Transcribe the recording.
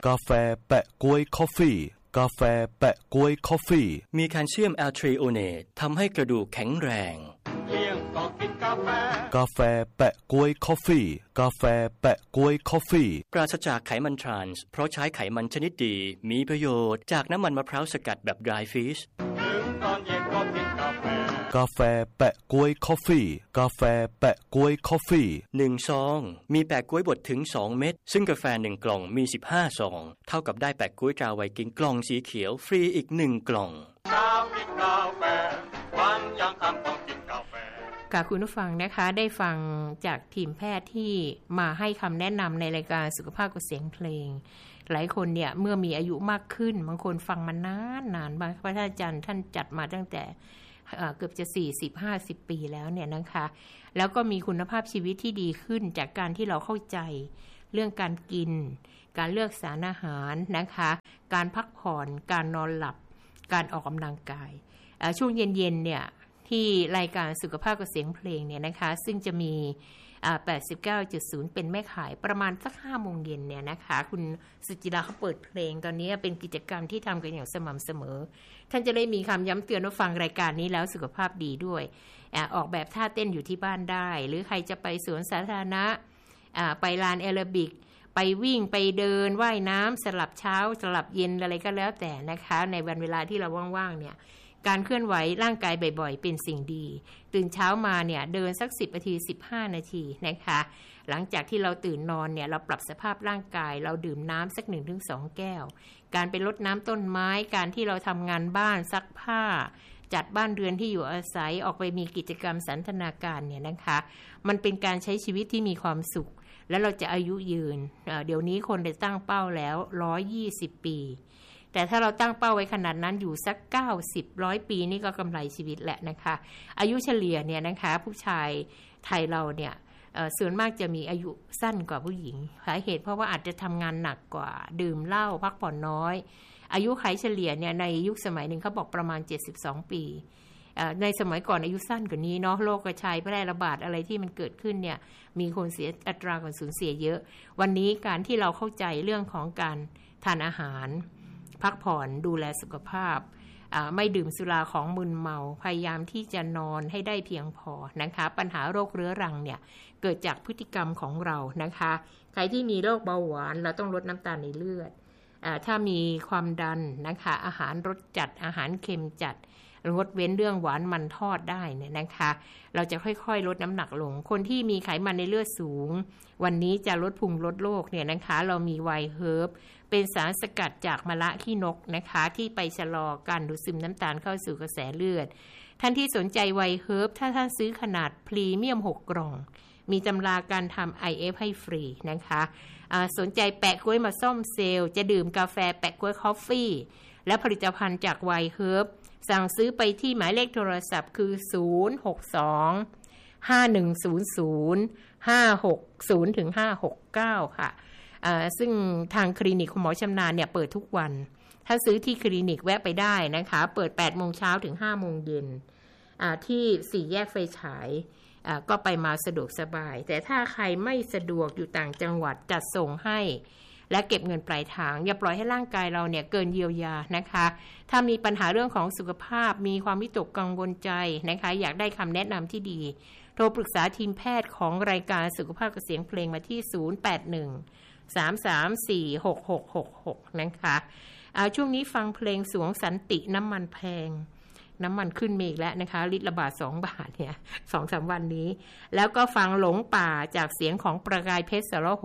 กาแฟแปะก๊วยคอฟฟี่กาแฟแปะก๊วยคอฟฟี่มีแคลเซียมแอลทริโอเนตทำให้กระดูกแข็งแรงเลี้ยงก็กินกาแฟกาแฟแปะก๊วยคอฟฟี่กาแฟแปะก๊วยคอฟฟี่ปราศจากไขมันทรานส์เพราะใช้ไขมันชนิดดีมีประโยชน์จากน้ำมันมะพร้าวสกัดแบบ dry fish ถึงตอนเย็นก็กินกาแฟกาแฟแปะก๊วยคอฟฟี่กาแฟแปะก๊วยคอฟฟี่ 1ซองมีแปะก๊วยบดถึง2เม็ดซึ่งกาแฟ1กล่องมี15ซองเท่ากับได้แปะก๊วยตราไวกิ้งกล่องสีเขียวฟรีอีก1กล่องเช้ากินกาแฟวันยังค่ำต้องกินกาแฟค่ะคุณผู้ฟังนะคะได้ฟังจากทีมแพทย์ที่มาให้คำแนะนำในรายการสุขภาพกับเสียงเพลงหลายคนเนี่ยเมื่อมีอายุมากขึ้นบางคนฟังมานานบางพระอาจารย์ท่านจัดมาตั้งแต่เกือบจะ 40-50 ปีแล้วเนี่ยนะคะแล้วก็มีคุณภาพชีวิตที่ดีขึ้นจากการที่เราเข้าใจเรื่องการกินการเลือกสารอาหารนะคะการพักผ่อนการนอนหลับการออกกำลังกายช่วงเย็นๆเนี่ยที่รายการสุขภาพกับเสียงเพลงเนี่ยนะคะซึ่งจะมี89.0 เป็นแม่ขายประมาณสัก 5 โมงเย็นเนี่ยนะคะคุณสุจิราเขาเปิดเพลงตอนนี้เป็นกิจกรรมที่ทำกันอย่างสม่ำเสมอท่านจะได้มีคำย้ำเตือนว่าฟังรายการนี้แล้วสุขภาพดีด้วยออกแบบท่าเต้นอยู่ที่บ้านได้หรือใครจะไปสวนสาธารณะไปลานแอโรบิกไปวิ่งไปเดินว่ายน้ำสลับเช้าสลับเย็นอะไรก็แล้วแต่นะคะในวันเวลาที่เราว่างๆเนี่ยการเคลื่อนไหวร่างกายบ่อยๆเป็นสิ่งดีตื่นเช้ามาเนี่ยเดินสัก10นาที15นาทีนะคะหลังจากที่เราตื่นนอนเนี่ยเราปรับสภาพร่างกายเราดื่มน้ำสัก 1-2 แก้วการไปรดน้ำต้นไม้การที่เราทำงานบ้านซักผ้าจัดบ้านเรือนที่อยู่อาศัยออกไปมีกิจกรรมสันทนาการเนี่ยนะคะมันเป็นการใช้ชีวิตที่มีความสุขแล้วเราจะอายุยืนเดี๋ยวนี้คนได้ตั้งเป้าแล้ว120ปีแต่ถ้าเราตั้งเป้าไว้ขนาดนั้นอยู่สัก90-100ปีนี่ก็กำไรชีวิตแหละนะคะอายุเฉลี่ยเนี่ยนะคะผู้ชายไทยเราเนี่ยส่วนมากจะมีอายุสั้นกว่าผู้หญิงสาเหตุเพราะว่าอาจจะทำงานหนักกว่าดื่มเหล้าพักผ่อนน้อยอายุขัยเฉลี่ยเนี่ยในยุคสมัยหนึ่งเขาบอกประมาณ72ปีในสมัยก่อนอายุสั้นกว่านี้เนาะโรคกระชายแพร่ระบาดอะไรที่มันเกิดขึ้นเนี่ยมีคนเสียอัตราการสูญเสียเยอะวันนี้การที่เราเข้าใจเรื่องของการทานอาหารพักผ่อนดูแลสุขภาพไม่ดื่มสุราของมึนเมาพยายามที่จะนอนให้ได้เพียงพอนะคะปัญหาโรคเรื้อรังเนี่ยเกิดจากพฤติกรรมของเรานะคะใครที่มีโรคเบาหวานเราต้องลดน้ำตาลในเลือดถ้ามีความดันนะคะอาหารรสจัดอาหารเค็มจัดงดเว้นเรื่องหวานมันทอดได้เนี่ยนะคะเราจะค่อยๆลดน้ำหนักลงคนที่มีไขมันในเลือดสูงวันนี้จะลดพุงลดโรคเนี่ยนะคะเรามีไวเฮิร์บเป็นสารสกัดจากมะระขี้นกนะคะที่ไปชะลอการดูดซึมน้ำตาลเข้าสู่กระแสเลือดท่านที่สนใจไวเฮิร์บถ้าท่านซื้อขนาดพรีเมียม6กล่องมีตำราการทำ IF ให้ฟรีนะคะสนใจแปะกล้วยมาส้มเซลจะดื่มกาแฟแปะกล้วยคอฟฟี่และผลิตภัณฑ์จากไวเฮิร์บสั่งซื้อไปที่หมายเลขโทรศัพท์คือ062-5100-560-569 ค่ะซึ่งทางคลินิกคุณหมอชำนาญเนี่ยเปิดทุกวันถ้าซื้อที่คลินิกแวะไปได้นะคะเปิด 8 โมงเช้าถึง 5 โมงเย็นที่4แยกไฟฉายก็ไปมาสะดวกสบายแต่ถ้าใครไม่สะดวกอยู่ต่างจังหวัดจัดส่งให้และเก็บเงินปลายทางอย่าปล่อยให้ร่างกายเราเนี่ยเกินเยียวยานะคะถ้ามีปัญหาเรื่องของสุขภาพมีความวิตกกังวลใจนะคะอยากได้คำแนะนำที่ดีโทรปรึกษาทีมแพทย์ของรายการสุขภาพกับเสียงเพลงมาที่081-334-6666นะคะช่วงนี้ฟังเพลงสวงสันติน้ำมันแพงน้ำมันขึ้นมาอีกแล้วนะคะลิตรละบาท2 บาทเนี่ย 2-3 วันนี้แล้วก็ฟังหลงป่าจากเสียงของประกายเพชรสร